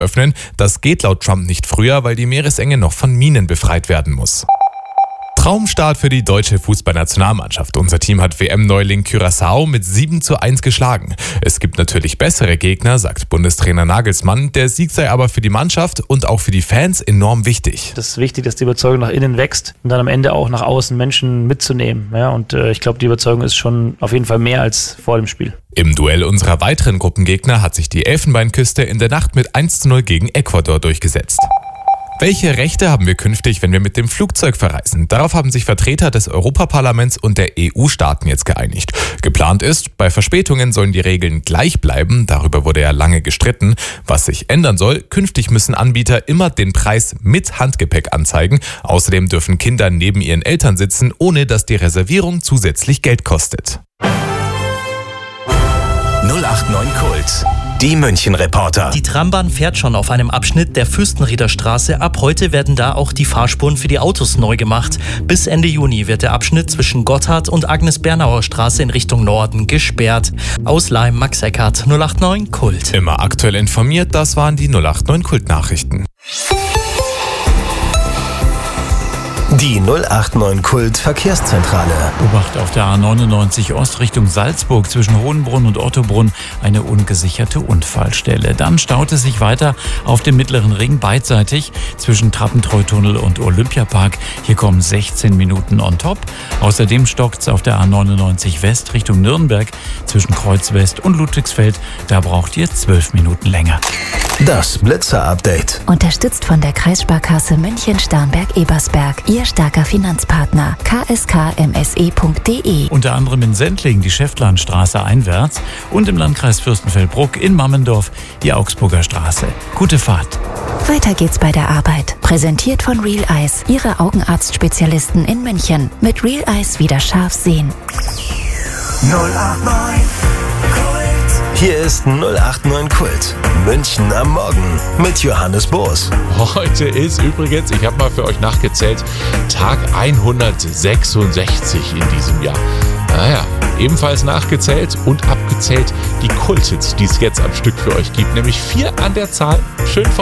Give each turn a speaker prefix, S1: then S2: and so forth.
S1: öffnen. Das geht laut Trump nicht früher, weil die Meeresenge noch von Minen befreit werden muss. Traumstart für die deutsche Fußballnationalmannschaft. Unser Team hat WM-Neuling Curaçao mit 7:1 geschlagen. Es gibt natürlich bessere Gegner, sagt Bundestrainer Nagelsmann. Der Sieg sei aber für die Mannschaft und auch für die Fans enorm wichtig.
S2: Das ist wichtig, dass die Überzeugung nach innen wächst und dann am Ende auch nach außen Menschen mitzunehmen. Ja, und ich glaube, die Überzeugung ist schon auf jeden Fall mehr als vor dem Spiel.
S1: Im Duell unserer weiteren Gruppengegner hat sich die Elfenbeinküste in der Nacht mit 1:0 gegen Ecuador durchgesetzt. Welche Rechte haben wir künftig, wenn wir mit dem Flugzeug verreisen? Darauf haben sich Vertreter des Europaparlaments und der EU-Staaten jetzt geeinigt. Geplant ist, bei Verspätungen sollen die Regeln gleich bleiben. Darüber wurde ja lange gestritten. Was sich ändern soll, künftig müssen Anbieter immer den Preis mit Handgepäck anzeigen. Außerdem dürfen Kinder neben ihren Eltern sitzen, ohne dass die Reservierung zusätzlich Geld kostet.
S3: 089 Kult. Die München-Reporter.
S4: Die Trambahn fährt schon auf einem Abschnitt der Fürstenrieder Straße. Ab heute werden da auch die Fahrspuren für die Autos neu gemacht. Bis Ende Juni wird der Abschnitt zwischen Gotthard und Agnes-Bernauer Straße in Richtung Norden gesperrt. Aus Laim, Max Eckhardt, 089 Kult.
S1: Immer aktuell informiert, das waren die 089 Kult-Nachrichten.
S3: Die 089 Kult Verkehrszentrale.
S5: Obacht auf der A99 Ost Richtung Salzburg zwischen Hohenbrunn und Ottobrunn eine ungesicherte Unfallstelle. Dann staut es sich weiter auf dem Mittleren Ring beidseitig zwischen Trappentreutunnel und Olympiapark. Hier kommen 16 Minuten on top. Außerdem stockt es auf der A99 West Richtung Nürnberg zwischen Kreuz West und Ludwigsfeld. Da braucht ihr 12 Minuten länger.
S3: Das Blitzer-Update.
S6: Unterstützt von der Kreissparkasse München-Starnberg-Ebersberg. Ihr starker Finanzpartner. kskmse.de.
S5: Unter anderem in Sendling die Schäftlarnstraße einwärts und im Landkreis Fürstenfeldbruck in Mammendorf die Augsburger Straße. Gute Fahrt.
S6: Weiter geht's bei der Arbeit. Präsentiert von Real Eyes, Ihre Augenarztspezialisten in München. Mit Real Eyes wieder scharf sehen.
S3: 089 Kult. Hier ist 089 Kult. München am Morgen mit Johannes Boos.
S7: Heute ist übrigens, ich habe mal für euch nachgezählt, Tag 166 in diesem Jahr. Naja, ebenfalls nachgezählt und abgezählt die Kulthits, die es jetzt am Stück für euch gibt. Nämlich 4 an der Zahl. Schön